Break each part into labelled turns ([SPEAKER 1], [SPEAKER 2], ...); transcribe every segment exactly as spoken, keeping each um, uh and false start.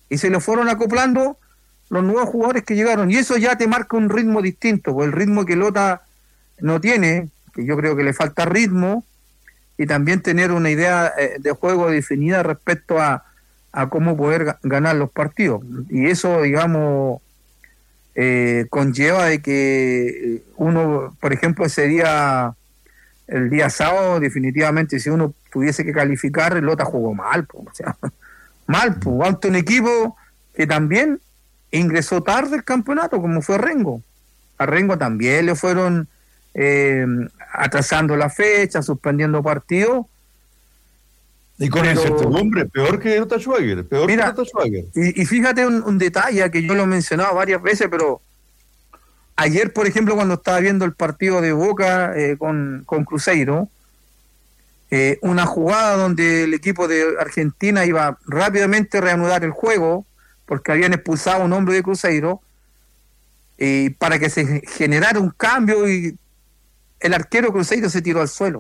[SPEAKER 1] y se le fueron acoplando los nuevos jugadores que llegaron, y eso ya te marca un ritmo distinto, pues el ritmo que Lota no tiene, que yo creo que le falta ritmo, y también tener una idea eh, de juego definida respecto a, a cómo poder ga- ganar los partidos, y eso, digamos, eh, conlleva de que uno, por ejemplo, ese día, el día sábado, definitivamente, si uno tuviese que calificar, Lota jugó mal, pues, o sea, mal, pues, ante un equipo que también ingresó tarde el campeonato, como fue Rengo. A Rengo también le fueron eh, atrasando la fecha, suspendiendo partidos.
[SPEAKER 2] Y con
[SPEAKER 1] Pero,
[SPEAKER 2] incertidumbre, peor que Lota Schwager, peor
[SPEAKER 1] mira,
[SPEAKER 2] que Lota Schwager.
[SPEAKER 1] Y, y fíjate un, un detalle que yo lo he mencionado varias veces, pero ayer, por ejemplo, cuando estaba viendo el partido de Boca eh, con, con Cruzeiro, eh, una jugada donde el equipo de Argentina iba rápidamente a reanudar el juego, porque habían expulsado a un hombre de Cruzeiro, y para que se generara un cambio, y el arquero Cruzeiro se tiró al suelo.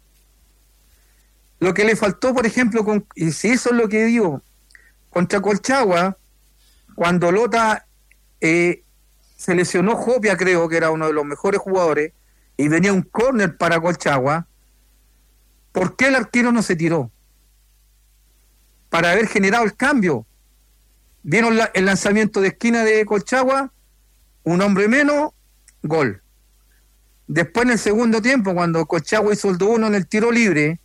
[SPEAKER 1] Lo que le faltó, por ejemplo, con, y si eso es lo que digo, contra Colchagua, cuando Lota eh, se lesionó Jopia, creo que era uno de los mejores jugadores, y venía un córner para Colchagua, ¿por qué el arquero no se tiró? Para haber generado el cambio. Vieron la, el lanzamiento de esquina de Colchagua, un hombre menos, gol. Después en el segundo tiempo, cuando Colchagua hizo el dos uno en el tiro libre,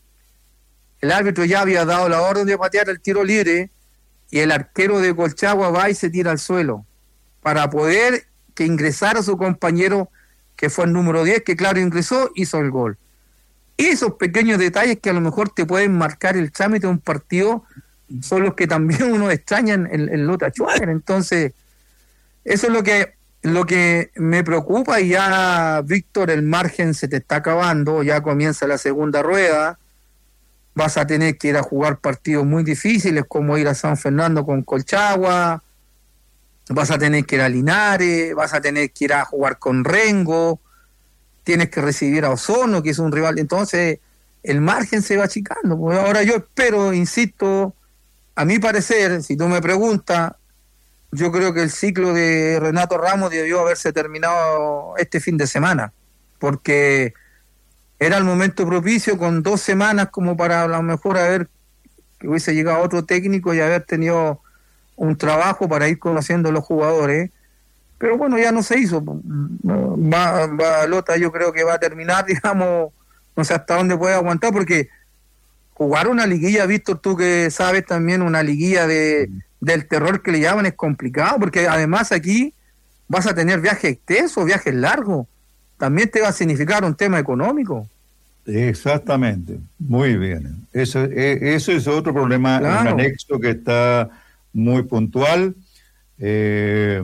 [SPEAKER 1] el árbitro ya había dado la orden de patear el tiro libre, y el arquero de Colchagua va y se tira al suelo, para poder que ingresara su compañero, que fue el número diez, que claro ingresó, hizo el gol. Esos pequeños detalles que a lo mejor te pueden marcar el trámite de un partido, son los que también uno extraña en, en Lota Schwager. Entonces, eso es lo que lo que me preocupa, y ya, Víctor, el margen se te está acabando, ya comienza la segunda rueda, vas a tener que ir a jugar partidos muy difíciles, como ir a San Fernando con Colchagua, vas a tener que ir a Linares, vas a tener que ir a jugar con Rengo, tienes que recibir a Osorno, que es un rival, entonces el margen se va achicando. Pues ahora yo espero, insisto, a mi parecer, si tú me preguntas, yo creo que el ciclo de Renato Ramos debió haberse terminado este fin de semana, porque era el momento propicio, con dos semanas como para a lo mejor haber, que hubiese llegado otro técnico y haber tenido un trabajo para ir conociendo a los jugadores, pero bueno, ya no se hizo. Va, va Lota, yo creo que va a terminar, digamos, no sé hasta dónde puede aguantar, porque jugar una liguilla, Víctor, tú que sabes también, una liguilla de del terror que le llaman, es complicado, porque además aquí vas a tener viajes extensos, viajes largos, también te va a significar un tema económico.
[SPEAKER 2] Exactamente, muy bien. Eso, eh, eso es otro problema,
[SPEAKER 1] Claro.
[SPEAKER 2] un anexo que está muy puntual. Eh,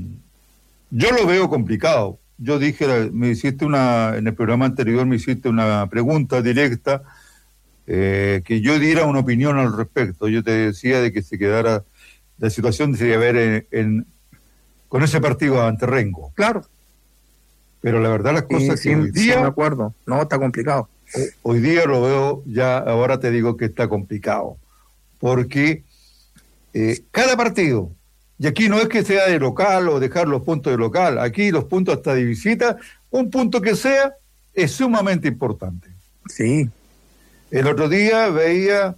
[SPEAKER 2] yo lo veo complicado. Yo dije, me hiciste una, en el programa anterior me hiciste una pregunta directa, eh, que yo diera una opinión al respecto. Yo te decía de que se quedara, la situación se iba a ver en, en, con ese partido ante Rengo.
[SPEAKER 1] Claro.
[SPEAKER 2] Pero la verdad las cosas
[SPEAKER 1] Sí,
[SPEAKER 2] que
[SPEAKER 1] sí,
[SPEAKER 2] hoy día...
[SPEAKER 1] sí, me acuerdo. No, está complicado.
[SPEAKER 2] Hoy día lo veo ya, ahora te digo que está complicado, porque eh, cada partido, y aquí no es que sea de local o dejar los puntos de local, aquí los puntos hasta de visita, un punto que sea, es sumamente importante.
[SPEAKER 1] Sí.
[SPEAKER 2] El otro día veía,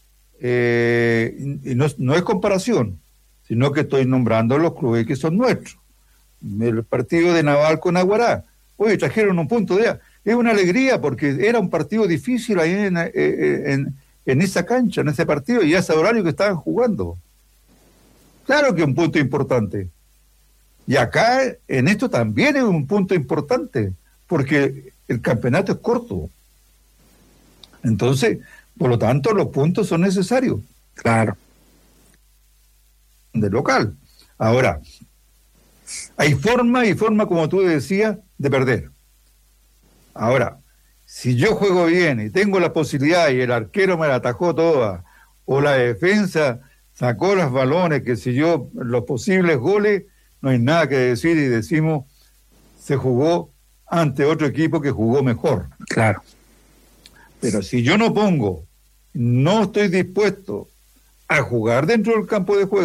[SPEAKER 2] eh, y no, no es comparación, sino que estoy nombrando los clubes que son nuestros. El partido de Naval con Aguará, oye, trajeron un punto de... Es una alegría porque era un partido difícil ahí en, en, en esa cancha, en ese partido, y a ese horario que estaban jugando. Claro que es un punto importante. Y acá, en esto también es un punto importante, porque el campeonato es corto. Entonces, por lo tanto, los puntos son necesarios.
[SPEAKER 1] Claro.
[SPEAKER 2] De local. Ahora, hay forma y forma, como tú decías, de perder. Ahora, si yo juego bien y tengo la posibilidad y el arquero me la atajó toda, o la defensa sacó los balones, que si yo, los posibles goles, no hay nada que decir y decimos, se jugó ante otro equipo que jugó mejor.
[SPEAKER 1] Claro.
[SPEAKER 2] Pero si yo no pongo, no estoy dispuesto a jugar dentro del campo de juego,